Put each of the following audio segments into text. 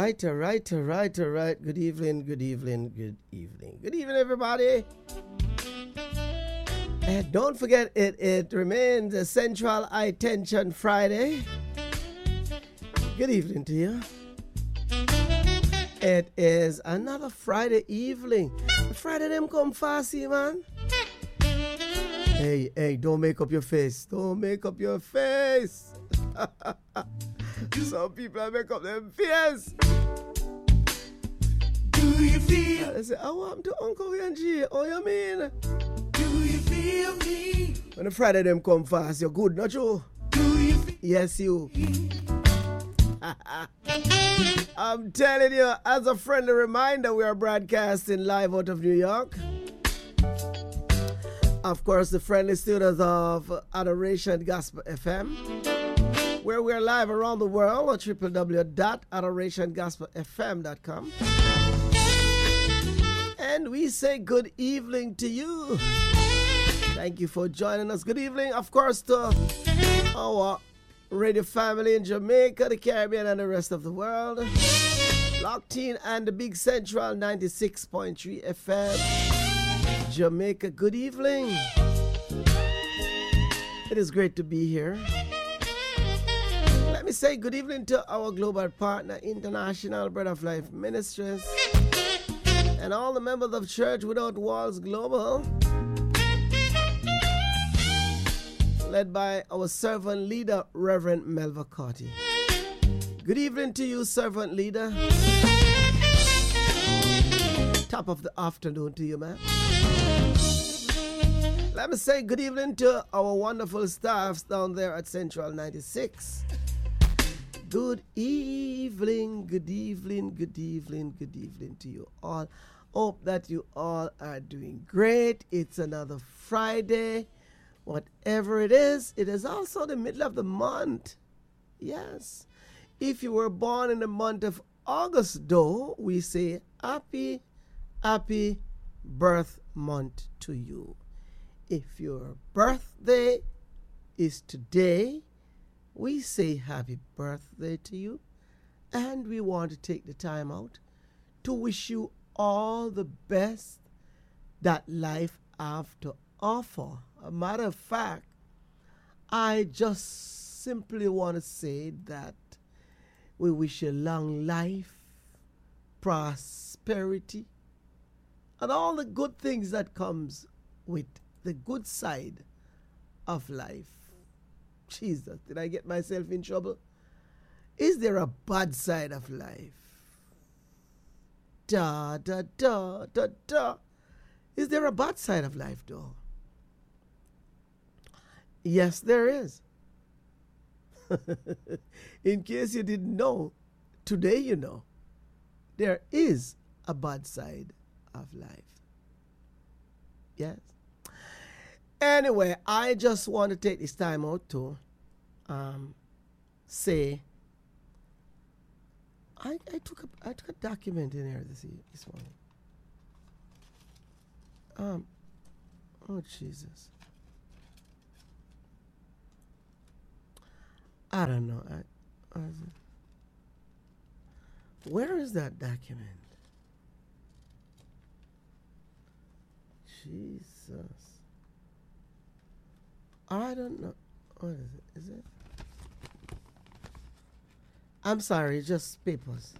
right, all right, all right, all right. Good evening, good evening, good evening. Good evening, everybody. And don't forget, it remains a Central Eye Tension Friday. Good evening to you. It is another Friday evening. Friday them come fast, man. Hey, don't make up your face. Don't make up your face. Some people make up their face. Do you feel? I say, I want to Uncle VNG. Oh, you mean? Do you feel me? When the Friday them come fast, you're good, not you? Do you feel? Yes, you. I'm telling you, as a friendly reminder, we are broadcasting live out of New York. Of course, the friendly students of Adoration Gospel FM, where we are live around the world on www.adorationgospelfm.com. And we say good evening to you. Thank you for joining us. Good evening, of course, to our radio family in Jamaica, the Caribbean, and the rest of the world. Locked in and the Big Central 96.3 FM. Jamaica, good evening. It is great to be here. Let me say good evening to our global partner, International Bread of Life Ministries, and all the members of Church Without Walls Global, led by our servant leader, Reverend Melva Carty. Good evening to you, servant leader. Top of the afternoon to you, man. Let me say good evening to our wonderful staffs down there at Central 96. Good evening, good evening, good evening, good evening to you all. Hope that you all are doing great. It's another Friday. Whatever it is also the middle of the month. Yes. If you were born in the month of August, though, we say happy birth month to you. If your birthday is today, we say happy birthday to you. And we want to take the time out to wish you all the best that life have to offer. A matter of fact, I just simply want to say that we wish you long life, prosperity, and all the good things that comes with the good side of life. Jesus, did I get myself in trouble? Is there a bad side of life? Da, da, da, da, da. Is there a bad side of life, though? Yes, there is. In case you didn't know, today you know. There is a bad side of life. Yes. Anyway, I just want to take this time out to say I took a document in here this morning. Oh Jesus. I don't know. Where is that document? Jesus. I don't know. What is it? Is it? I'm sorry, just papers.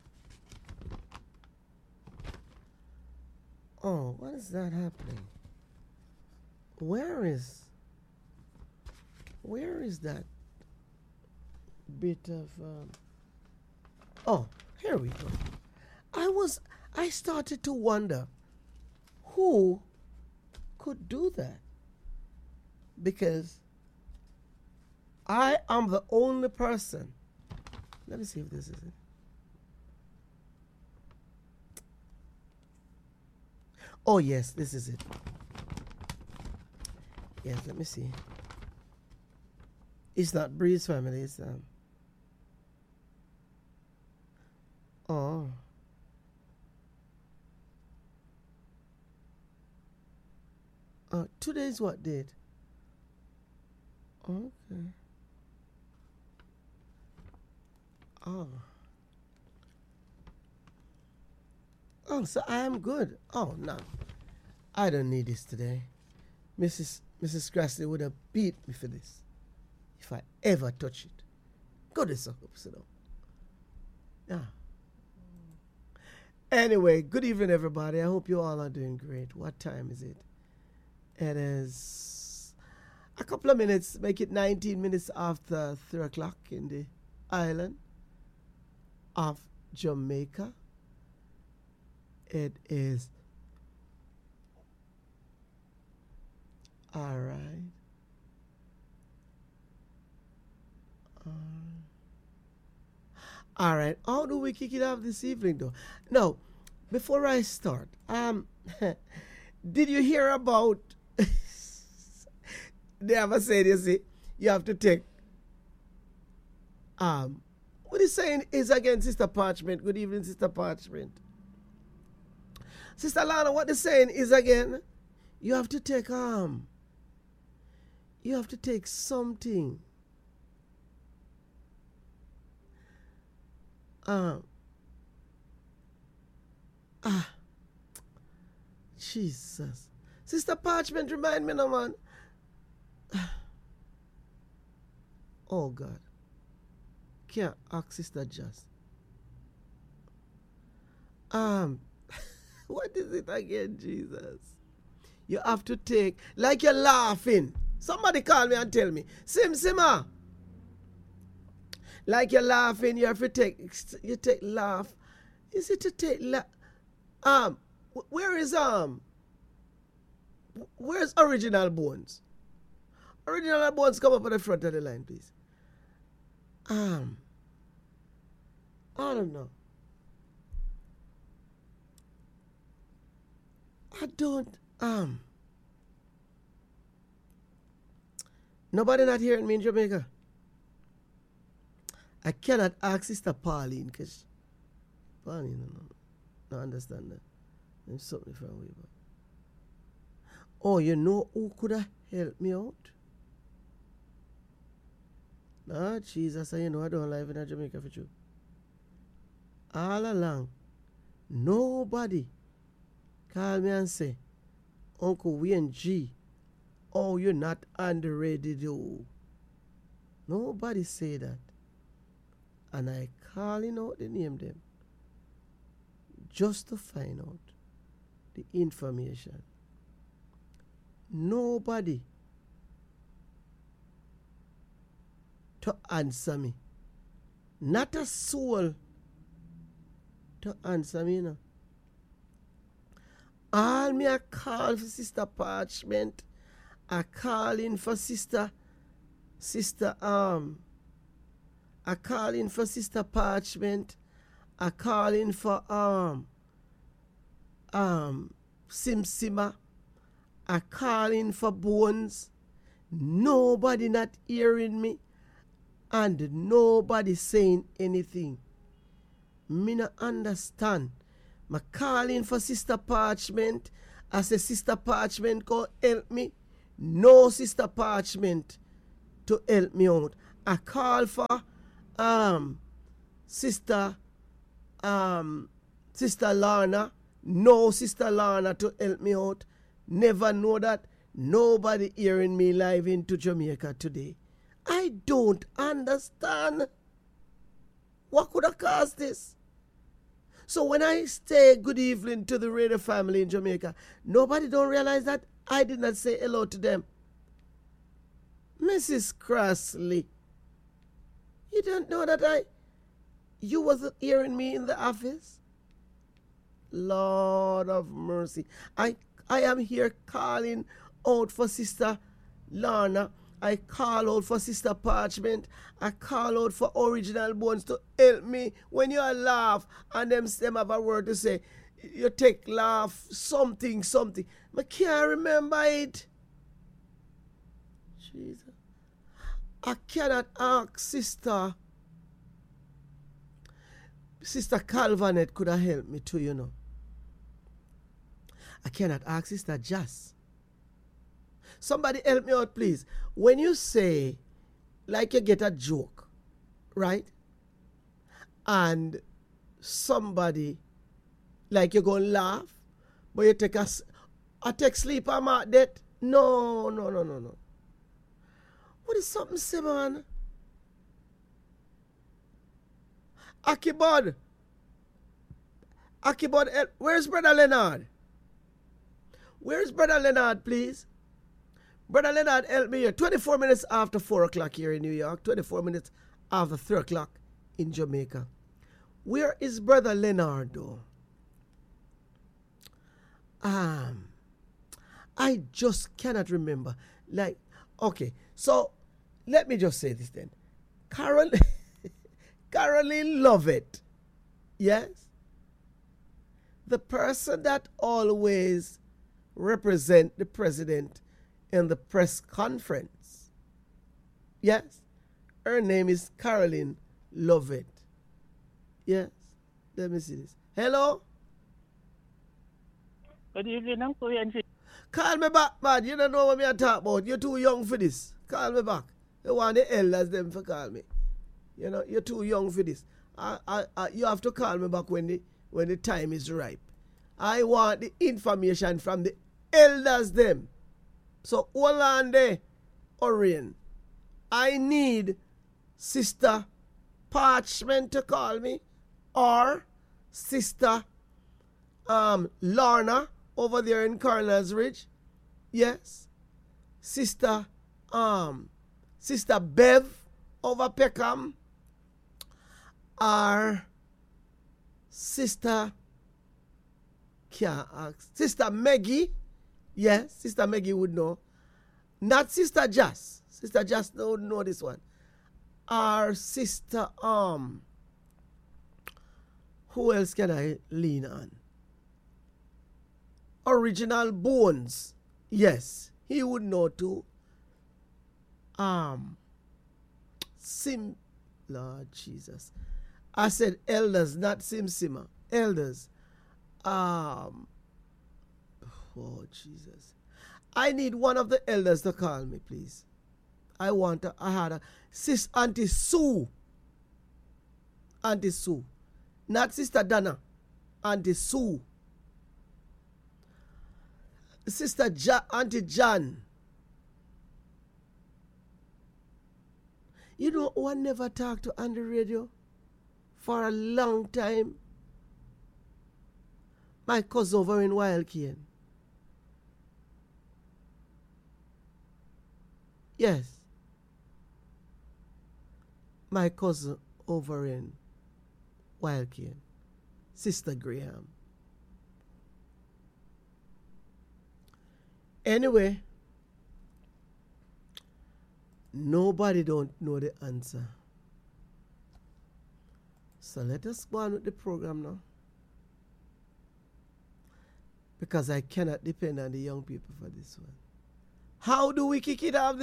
Oh, what is that happening? Where is that bit of oh, here we go. I started to wonder who could do that, because I am the only person. Let me see if this is it. Oh yes, this is it. Yes, let me see. It's not Breeze family, it's oh. Today's what date? Okay. Oh. Oh, so I am good. Oh, no. I don't need this today. Mrs. Grassley would have beat me for this if I ever touch it. Go this up, sit down. Yeah. Anyway, good evening, everybody. I hope you all are doing great. What time is it? It is a couple of minutes, make it 19 minutes after 3 o'clock in the island of Jamaica. It is all right. All right. How do we kick it off this evening, though? Now, before I start, did you hear about? They ever said, you see, you have to take. What he's saying is again, Sister Parchment. Good evening, Sister Parchment. Sister Lana, what they're saying is again, you have to take you have to take something. Jesus. Sister Parchment, remind me now, man. Oh, God. Can't ask Sister Just. What is it again, Jesus? You have to take, like you're laughing. Somebody call me and tell me. Simma. Like you're laughing, you have to take, you take laugh. Is it to take where's Original Bones? Original Bones, come up at the front of the line, please. I don't know. I don't, nobody not hearing me in Jamaica? I cannot ask Sister Pauline because Pauline no understand that. There's something from way back. Oh, you know who could have helped me out? Ah, Jesus, you know I don't live in Jamaica for you. All along, nobody call me and say, Uncle Wayne G, oh, you're not underrated, though. Nobody say that. And I calling out the name them just to find out the information. Nobody to answer me. Not a soul to answer me, you know. All me I call for Sister Parchment. I call in for Sister I call in for Sister Parchment. I call in for Simma. I call in for Bones. Nobody not hearing me. And nobody saying anything. Me not understand. I call in for Sister Parchment. I say, Sister Parchment, go help me. No Sister Parchment to help me out. I call for Sister Lana. No Sister Lana to help me out. Never know that. Nobody hearing me live into Jamaica today. I don't understand. What could have caused this? So when I say good evening to the radio family in Jamaica, nobody don't realize that I did not say hello to them. Mrs. Crossley, you don't know that you wasn't hearing me in the office? Lord of mercy. I am here calling out for Sister Lana. I call out for Sister Parchment. I call out for Original Bones to help me when you laugh and them have a word to say. You take laugh, something. I can't remember it. Jesus. I cannot ask Sister Calvanet could have helped me too, you know. I cannot ask Sister Jas. Somebody help me out, please. When you say, like you get a joke, right? And somebody Like you're going to laugh, but you take I take sleep, I'm at death. No, no, no, no, no. What is something, Simon? Akibod, where's Brother Leonard? Where's Brother Leonard, please? Brother Leonard, help me here. 24 minutes after 4 o'clock here in New York. 24 minutes after 3 o'clock in Jamaica. Where is Brother Leonard, though? I just cannot remember. Like, okay, so let me just say this then. Caroline Lovett, yes? The person that always represent the president in the press conference. Yes? Her name is Caroline Lovett. Yes? Let me see this. Hello? Good evening, Uncle Henry. Call me back, man. You don't know what I'm talking about. You're too young for this. Call me back. You want the elders them to call me. You know, you're too young for this. You have to call me back when the time is ripe. I want the information from the elders them. So hold on there, Orion. I need Sister Parchment to call me, or Sister Lorna over there in Coroner's Ridge. Yes. Sister Bev over Peckham. Or Sister Maggie. Yes, Sister Maggie would know. Not Sister Jas. Sister Jas don't know this one. Or Sister who else can I lean on? Original Bones. Yes, he would know too. Lord Jesus. I said elders, not Simsima. Elders. Oh, Jesus. I need one of the elders to call me, please. I had a Sis Auntie Sue. Auntie Sue. Not Sister Dana. Auntie Sue. Sister Auntie Jan. You know, one never talked to on the radio for a long time. My cousin over in Wild Cane. Yes. My cousin over in Wild Cane. Sister Graham. Anyway, nobody don't know the answer. So let us go on with the program now. Because I cannot depend on the young people for this one. How do we kick it off